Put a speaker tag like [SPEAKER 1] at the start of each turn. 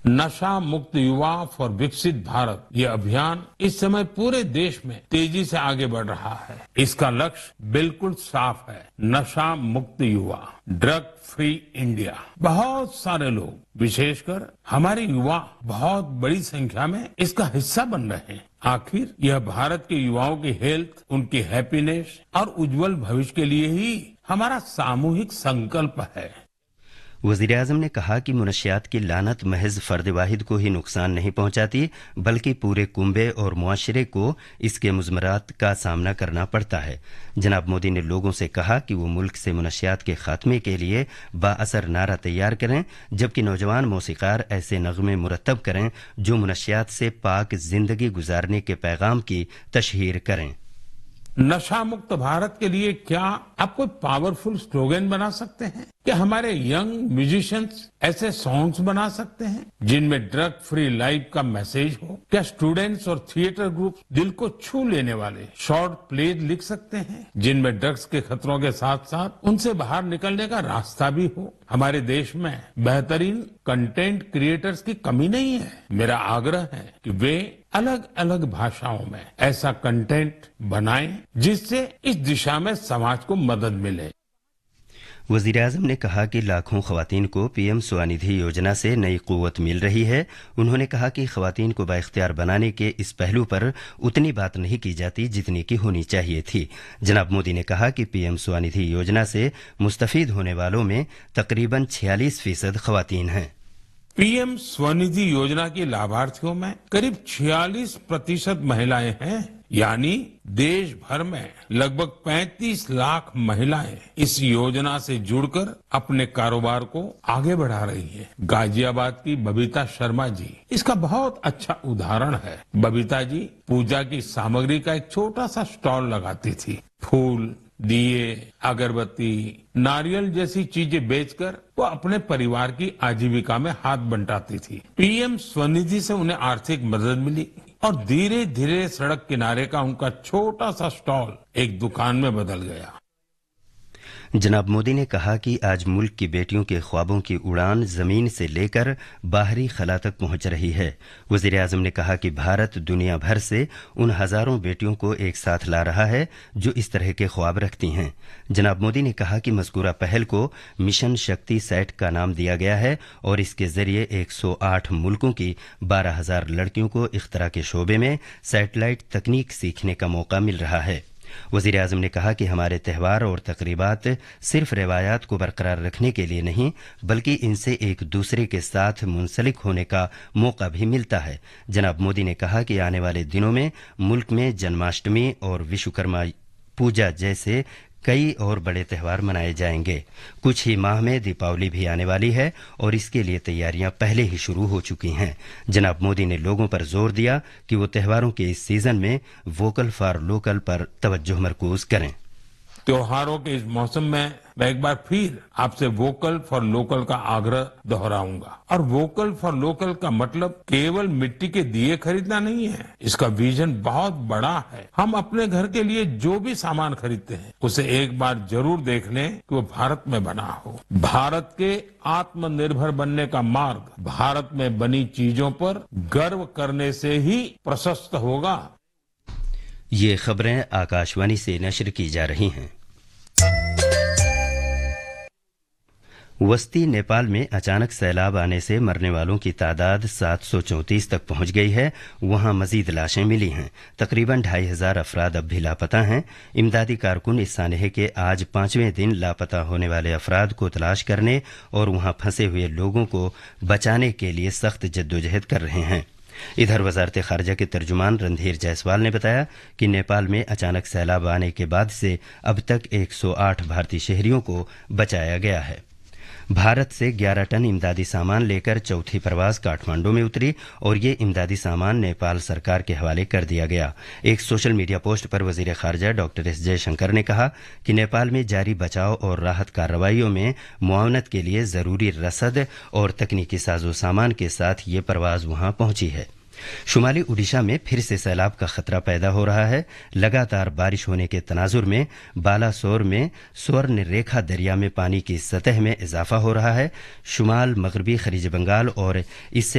[SPEAKER 1] नशा मुक्त युवा फॉर विकसित भारत ये अभियान इस समय पूरे देश में तेजी से आगे बढ़ रहा है। इसका लक्ष्य बिल्कुल साफ है, नशा मुक्त युवा, ड्रग फ्री इंडिया। बहुत सारे लोग, विशेषकर हमारे युवा, बहुत बड़ी संख्या में इसका हिस्सा बन रहे हैं। आखिर यह भारत के युवाओं की हेल्थ, उनकी हैप्पीनेस और उज्जवल भविष्य के लिए ही हमारा सामूहिक संकल्प है।
[SPEAKER 2] वज़ीर-ए-आज़म ने कहा कि मुनशियात की लानत महज फर्द वाहिद को ही नुकसान नहीं पहुंचाती, बल्कि पूरे कुंबे और मुआशरे को इसके मुज़मरात का सामना करना पड़ता है। जनाब मोदी ने लोगों से कहा कि वो मुल्क से मुनशियात के खात्मे के लिए बाअसर नारा तैयार करें, जबकि नौजवान मौसीकार ऐसे नग़मे मुरतब करें जो मुनशियात से पाक जिंदगी गुजारने के पैगाम की तशहीर करें।
[SPEAKER 1] नशा मुक्त भारत के लिए क्या आप कोई पावरफुल स्लोगन बना सकते हैं? क्या हमारे यंग म्यूजिशियंस ऐसे सॉन्ग्स बना सकते हैं जिनमें ड्रग फ्री लाइफ का मैसेज हो? क्या स्टूडेंट्स और थिएटर ग्रुप दिल को छू लेने वाले शॉर्ट प्लेज लिख सकते हैं जिनमें ड्रग्स के खतरों के साथ साथ उनसे बाहर निकलने का रास्ता भी हो? हमारे देश में बेहतरीन कंटेंट क्रिएटर्स की कमी नहीं है। मेरा आग्रह है कि वे अलग अलग भाषाओं में ऐसा कंटेंट बनाएं जिससे इस दिशा में समाज को मदद मिले।
[SPEAKER 2] वज़ीर-ए-आज़म ने कहा कि लाखों ख़वातीन को पीएम स्वनिधि योजना से नई क़ुव्वत मिल रही है। उन्होंने कहा कि ख़वातीन को बाइख्तियार बनाने के इस पहलू पर उतनी बात नहीं की जाती जितनी की होनी चाहिए थी। जनाब मोदी ने कहा कि पीएम स्वनिधि योजना से मुस्तफ़ीद होने वालों में तकरीबन 46% ख़वातीन हैं।
[SPEAKER 1] पीएम स्वनिधि योजना के लाभार्थियों में करीब 46% महिलाएं हैं, यानी देश भर में लगभग 35 लाख महिलाएं इस योजना से जुड़कर अपने कारोबार को आगे बढ़ा रही हैं। गाजियाबाद की बबीता शर्मा जी इसका बहुत अच्छा उदाहरण है। बबीता जी पूजा की सामग्री का एक छोटा सा स्टॉल लगाती थी। फूल, दिए, अगरबत्ती, नारियल जैसी चीजें बेचकर वो अपने परिवार की आजीविका में हाथ बंटाती थी। पीएम स्वनिधि से उन्हें आर्थिक मदद मिली और धीरे धीरे सड़क किनारे का उनका छोटा सा स्टॉल एक दुकान में बदल गया।
[SPEAKER 2] जनाब मोदी ने कहा कि आज मुल्क की बेटियों के ख्वाबों की उड़ान जमीन से लेकर बाहरी खला तक पहुंच रही है। वज़ीर-ए-आज़म ने कहा कि भारत दुनिया भर से उन हजारों बेटियों को एक साथ ला रहा है जो इस तरह के ख्वाब रखती हैं। जनाब मोदी ने कहा कि मज़कूरा पहल को मिशन शक्ति सैट का नाम दिया गया है और इसके जरिए 108 मुल्कों की 12,000 लड़कियों को इख्तरा के शोबे में सैटेलाइट तकनीक सीखने का मौका मिल रहा है। वज़ीर-ए-आज़म ने कहा कि हमारे त्यौहार और तकरीबात सिर्फ रिवायात को बरकरार रखने के लिए नहीं, बल्कि इनसे एक दूसरे के साथ मुंसलिक होने का मौका भी मिलता है। जनाब मोदी ने कहा कि आने वाले दिनों में मुल्क में जन्माष्टमी और विश्वकर्मा पूजा जैसे कई और बड़े त्यौहार मनाए जाएंगे। कुछ ही माह में दीपावली भी आने वाली है और इसके लिए तैयारियां पहले ही शुरू हो चुकी हैं। जनाब मोदी ने लोगों पर जोर दिया कि वो त्यौहारों के इस सीजन में वोकल फॉर लोकल पर तवज्जो मरकूज करें।
[SPEAKER 1] त्योहारों के इस मौसम में मैं एक बार फिर आपसे वोकल फॉर लोकल का आग्रह दोहराऊंगा। और वोकल फॉर लोकल का मतलब केवल मिट्टी के दिए खरीदना नहीं है। इसका विजन बहुत बड़ा है। हम अपने घर के लिए जो भी सामान खरीदते हैं उसे एक बार जरूर देख लें कि वो भारत में बना हो। भारत के आत्मनिर्भर बनने का मार्ग भारत में बनी चीजों पर गर्व करने से ही प्रशस्त होगा।
[SPEAKER 2] ये खबरें आकाशवाणी से नशर की जा रही हैं। वस्ती नेपाल में अचानक सैलाब आने से मरने वालों की तादाद 734 तक पहुंच गई है। वहां मजीद लाशें मिली हैं। तकरीबन 2,500 अफराद अब भी लापता हैं। इमदादी कारकुन इस सानहे के आज 5वें दिन लापता होने वाले अफराद को तलाश करने और वहां फंसे हुए लोगों को बचाने के लिए सख्त जद्दोजहद कर रहे हैं। इधर वजारत खारजा के तर्जुमान रणधीर जायसवाल ने बताया कि नेपाल में अचानक सैलाब आने के बाद से अब तक 108 भारतीय शहरियों को बचाया गया है। भारत से 11 टन इमदादी सामान लेकर चौथी प्रवास काठमांडू में उतरी और ये इमदादी सामान नेपाल सरकार के हवाले कर दिया गया। एक सोशल मीडिया पोस्ट पर वजीर खारजा डॉक्टर एस जयशंकर ने कहा कि नेपाल में जारी बचाव और राहत कार्रवाइयों में मुआवनत के लिए जरूरी रसद और तकनीकी साजो सामान के साथ ये परवाज वहां पहुंची है। शुमाली उड़ीसा में फिर से सैलाब का खतरा पैदा हो रहा है। लगातार बारिश होने के तनाजुर में बालासोर में स्वर्ण रेखा दरिया में पानी की सतह में इजाफा हो रहा है। शुमाल मगरबी खलीज बंगाल और इससे